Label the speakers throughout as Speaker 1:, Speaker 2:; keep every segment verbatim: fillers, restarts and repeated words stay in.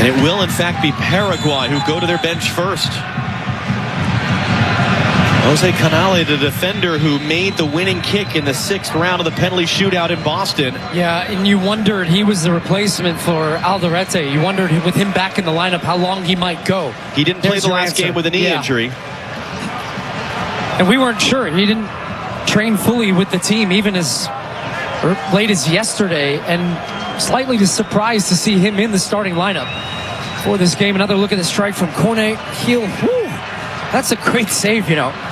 Speaker 1: And it will, in fact, be Paraguay who go to their bench first. Jose Canale, the defender who made the winning kick in the sixth round of the penalty shootout in Boston.
Speaker 2: Yeah, and you wondered, he was the replacement for Alderete. You wondered with him back in the lineup how long he might go.
Speaker 1: He didn't
Speaker 2: There's
Speaker 1: play the last
Speaker 2: answer.
Speaker 1: game with a knee
Speaker 2: yeah.
Speaker 1: injury.
Speaker 2: And we weren't sure. He didn't train fully with the team even as late as yesterday, and slightly surprised to see him in the starting lineup for this game. Another look at the strike from Cornet Heel. Woo, that's a great save, you know.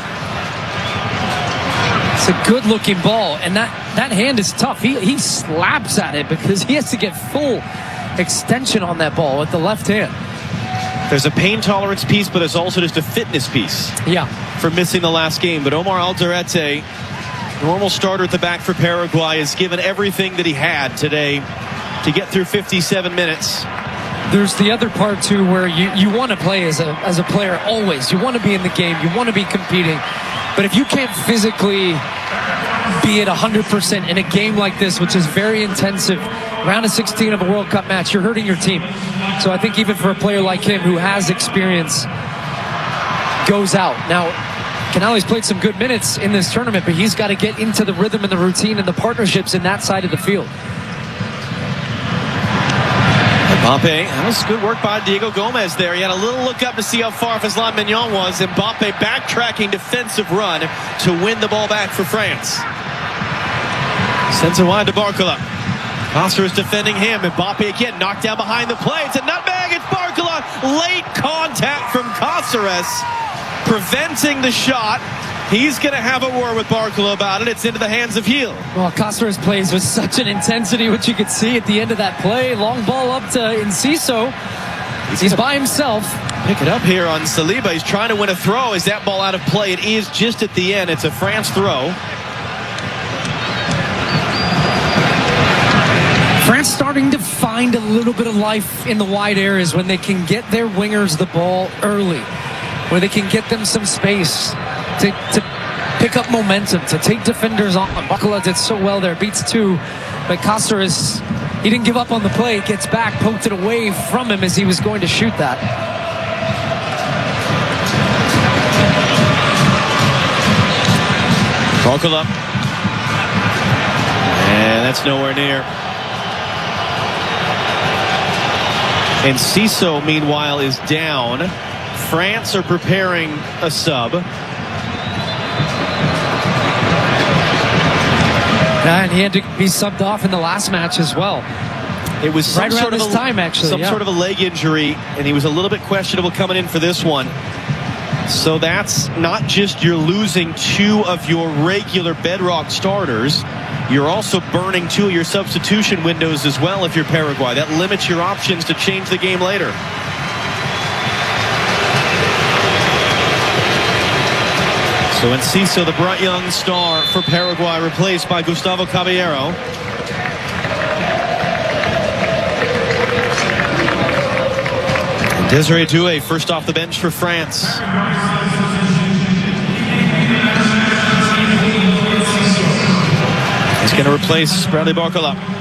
Speaker 2: It's a good-looking ball, and that, that hand is tough. He, he slaps at it because he has to get full extension on that ball with the left hand.
Speaker 1: There's a pain tolerance piece, but there's also just a fitness piece.
Speaker 2: Yeah.
Speaker 1: For missing the last game. But Omar Alderete, normal starter at the back for Paraguay, has given everything that he had today to get through fifty-seven minutes.
Speaker 2: There's the other part, too, where you, you want to play as a, as a player always. You want to be in the game. You want to be competing. But if you can't physically be at one hundred percent in a game like this, which is very intensive, round of sixteen of a World Cup match, you're hurting your team. So I think even for a player like him who has experience, goes out. Now, Canale's played some good minutes in this tournament, but he's got to get into the rhythm and the routine and the partnerships in that side of the field.
Speaker 1: Mbappe, that was good work by Diego Gomez there. He had a little look up to see how far off Islam Mignon was. Mbappe backtracking defensive run to win the ball back for France. Sends it wide to Barcola. Costa is defending him. Mbappe again knocked down behind the play. It's a nutmeg. It's Barcola. Late contact from Cáceres, preventing the shot. He's going to have a war with Barcola about it. It's into the hands of Heel.
Speaker 2: Well, Cáceres plays with such an intensity, which you could see at the end of that play. Long ball up to Enciso. He's, He's by himself.
Speaker 1: Pick it up here on Saliba. He's trying to win a throw. Is that ball out of play? It is just at the end. It's a France throw.
Speaker 2: France starting to find a little bit of life in the wide areas when they can get their wingers the ball early, where they can get them some space to, to pick up momentum, to take defenders on. Barcola did so well there, beats two, but Cáceres, he didn't give up on the play, gets back, poked it away from him as he was going to shoot that.
Speaker 1: Barcola. And that's nowhere near. And Enciso, meanwhile, is down. France are preparing a sub.
Speaker 2: And he had to be subbed off in the last match as well.
Speaker 1: It was some
Speaker 2: right
Speaker 1: sort
Speaker 2: around
Speaker 1: of
Speaker 2: this
Speaker 1: a,
Speaker 2: time, actually.
Speaker 1: some
Speaker 2: yeah.
Speaker 1: sort of a leg injury, and he was a little bit questionable coming in for this one. So that's not just you're losing two of your regular bedrock starters. You're also burning two of your substitution windows as well if you're Paraguay. That limits your options to change the game later. So Enciso, the bright young star for Paraguay, replaced by Gustavo Caballero. And Desiree Doué, first off the bench for France. He's going to replace Bradley Barcola.